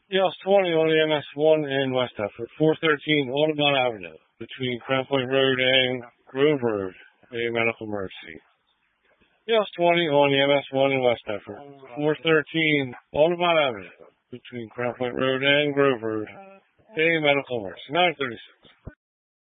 EOS 20 on the MS1 in West Effort, 413 Audubon Avenue, between Crown Point Road and Grove Road, a medical emergency. EOS 20 on the MS1 in West Effort, 413 Audubon Avenue, between Crown Point Road and Grove Road, a medical emergency. 936.